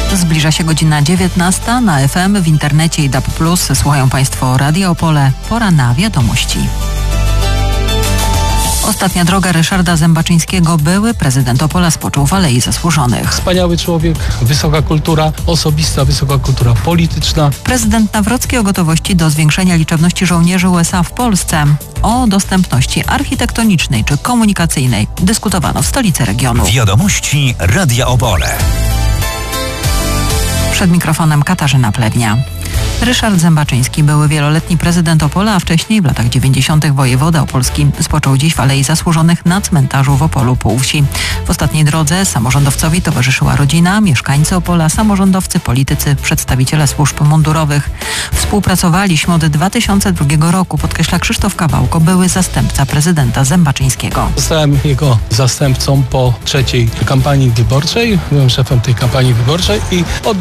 Zbliża się godzina 19 na FM, w internecie i DAB+. Słuchają Państwo Radia Opole. Pora na wiadomości. Ostatnia droga Ryszarda Zębaczyńskiego, były prezydent Opola, spoczął w Alei Zasłużonych. Wspaniały człowiek, wysoka kultura osobista, wysoka kultura polityczna. Prezydent Nawrocki o gotowości do zwiększenia liczebności żołnierzy USA w Polsce. O dostępności architektonicznej czy komunikacyjnej dyskutowano w stolicy regionu. Wiadomości Radia Opole. Przed mikrofonem Katarzyna Plewnia. Ryszard Zębaczyński, były wieloletni prezydent Opola, a wcześniej w latach 90. wojewoda opolski, spoczął dziś w Alei Zasłużonych na cmentarzu w Opolu Półwsi. W ostatniej drodze samorządowcowi towarzyszyła rodzina, mieszkańcy Opola, samorządowcy, politycy, przedstawiciele służb mundurowych. Współpracowaliśmy od 2002 roku, podkreśla Krzysztof Kawałko, były zastępca prezydenta Zębaczyńskiego. Zostałem jego zastępcą po trzeciej kampanii wyborczej. Byłem szefem tej kampanii wyborczej i od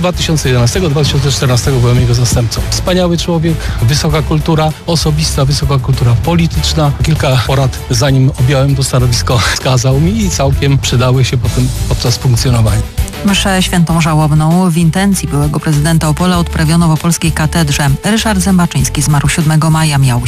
2011-2014 byłem jego zastępcą. Wspaniały człowiek, wysoka kultura osobista, wysoka kultura polityczna. Kilka porad, zanim objąłem to stanowisko, wskazał mi i całkiem przydały się potem podczas funkcjonowania. Mszę świętą żałobną w intencji byłego prezydenta Opola odprawiono w opolskiej katedrze. Ryszard Zębaczyński zmarł 7 maja, miał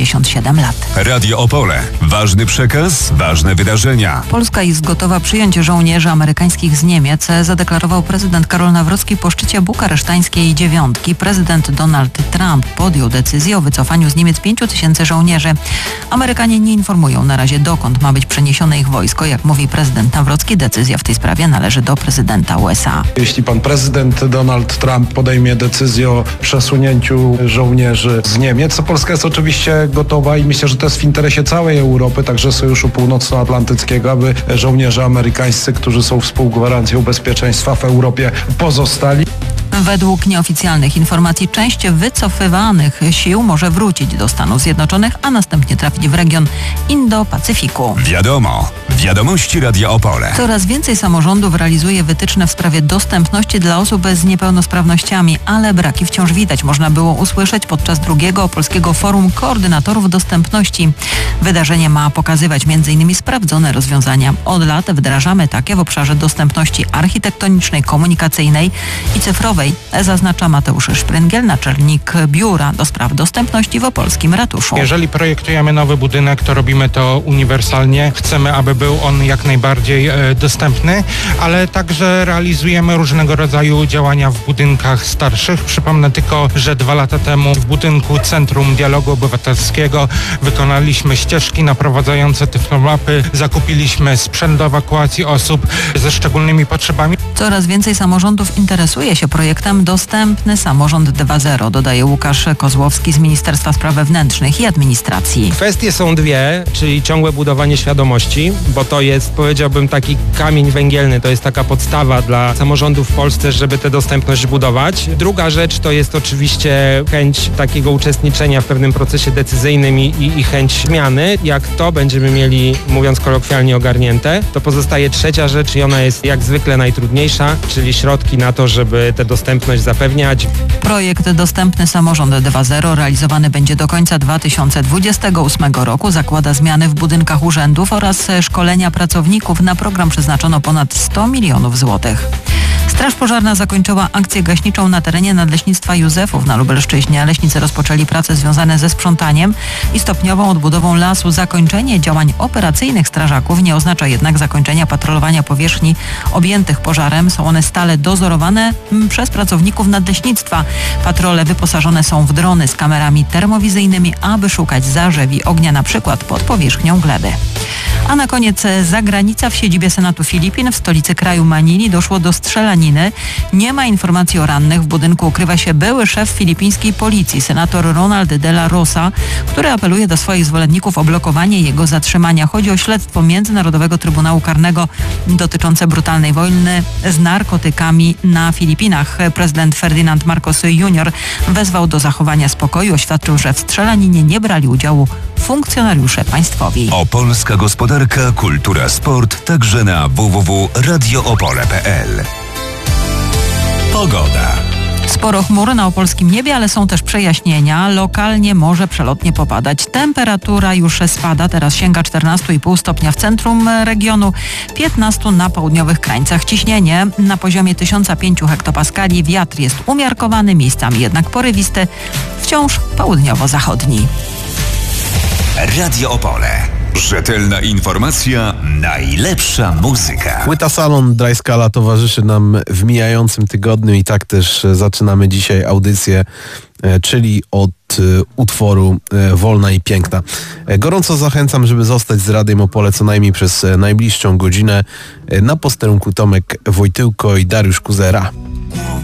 77 lat. Radio Opole. Ważny przekaz, ważne wydarzenia. Polska jest gotowa przyjąć żołnierzy amerykańskich z Niemiec, zadeklarował prezydent Karol Nawrocki po szczycie bukaresztańskiej dziewiątki. Prezydent Donald Trump podjął decyzję o wycofaniu z Niemiec 5000 żołnierzy. Amerykanie nie informują na razie, dokąd ma być przeniesione ich wojsko. Jak mówi prezydent Nawrocki, decyzja w tej sprawie należy do prezydenta USA. Jeśli pan prezydent Donald Trump podejmie decyzję o przesunięciu żołnierzy z Niemiec, to Polska jest oczywiście gotowa i myślę, że to jest w interesie całej Europy, także Sojuszu Północnoatlantyckiego, aby żołnierze amerykańscy, którzy są współgwarancją bezpieczeństwa w Europie, pozostali. Według nieoficjalnych informacji część wycofywanych sił może wrócić do Stanów Zjednoczonych, a następnie trafić w region Indo-Pacyfiku. Wiadomo. Wiadomości Radia Opole. Coraz więcej samorządów realizuje wytyczne w sprawie dostępności dla osób z niepełnosprawnościami, ale braki wciąż widać. Można było usłyszeć podczas drugiego Opolskiego Forum Koordynatorów Dostępności. Wydarzenie ma pokazywać m.in. sprawdzone rozwiązania. Od lat wdrażamy takie w obszarze dostępności architektonicznej, komunikacyjnej i cyfrowej, zaznacza Mateusz Szpryngiel, naczelnik Biura do Spraw Dostępności w opolskim ratuszu. Jeżeli projektujemy nowy budynek, to robimy to uniwersalnie. Chcemy, aby był on jak najbardziej dostępny, ale także realizujemy różnego rodzaju działania w budynkach starszych. Przypomnę tylko, że 2 lata temu w budynku Centrum Dialogu Obywatelskiego wykonaliśmy ścieżki naprowadzające tyflomapy, zakupiliśmy sprzęt do ewakuacji osób ze szczególnymi potrzebami. Coraz więcej samorządów interesuje się projektem Dostępny Samorząd 2.0, dodaje Łukasz Kozłowski z Ministerstwa Spraw Wewnętrznych i Administracji. Kwestie są dwie, czyli ciągłe budowanie świadomości, bo to jest, powiedziałbym, taki kamień węgielny, to jest taka podstawa dla samorządów w Polsce, żeby tę dostępność budować. Druga rzecz to jest oczywiście chęć takiego uczestniczenia w pewnym procesie decyzyjnym i chęć zmiany. Jak to będziemy mieli, mówiąc kolokwialnie, ogarnięte, to pozostaje trzecia rzecz i ona jest jak zwykle najtrudniejsza, czyli środki na to, żeby tę dostępność zapewniać. Projekt Dostępny Samorząd 2.0 realizowany będzie do końca 2028 roku. Zakłada zmiany w budynkach urzędów oraz szkolenia pracowników. Na program przeznaczono ponad 100 milionów złotych. Straż Pożarna zakończyła akcję gaśniczą na terenie Nadleśnictwa Józefów na Lubelszczyźnie. Leśnicy rozpoczęli prace związane ze sprzątaniem i stopniową odbudową lasu. Zakończenie działań operacyjnych strażaków nie oznacza jednak zakończenia patrolowania powierzchni objętych pożarem. Są one stale dozorowane przez pracowników nadleśnictwa. Patrole wyposażone są w drony z kamerami termowizyjnymi, aby szukać zarzewi ognia, na przykład pod powierzchnią gleby. A na koniec zagranica. W siedzibie Senatu Filipin w stolicy kraju Manili doszło do strzelaniny. Nie ma informacji o rannych. W budynku ukrywa się były szef filipińskiej policji, senator Ronald de la Rosa, który apeluje do swoich zwolenników o blokowanie jego zatrzymania. Chodzi o śledztwo Międzynarodowego Trybunału Karnego dotyczące brutalnej wojny z narkotykami na Filipinach. Prezydent Ferdynand Marcos Jr. wezwał do zachowania spokoju. Oświadczył, że w strzelaninie nie brali udziału funkcjonariusze państwowi. Opolska gospodarka, kultura, sport, także na www.radioopole.pl. Pogoda. Sporo chmur na opolskim niebie, ale są też przejaśnienia. Lokalnie może przelotnie popadać. Temperatura już spada, teraz sięga 14,5 stopnia w centrum regionu, 15 na południowych krańcach. Ciśnienie na poziomie 1005 hektopaskali. Wiatr jest umiarkowany, miejscami jednak porywisty, wciąż południowo-zachodni. Radio Opole. Rzetelna informacja, najlepsza muzyka. Płyta Salon Dry Scala towarzyszy nam w mijającym tygodniu i tak też zaczynamy dzisiaj audycję, czyli od utworu Wolna i Piękna. Gorąco zachęcam, żeby zostać z Radiem Opole co najmniej przez najbliższą godzinę. Na posterunku Tomek Wojtyłko i Dariusz Kuzera.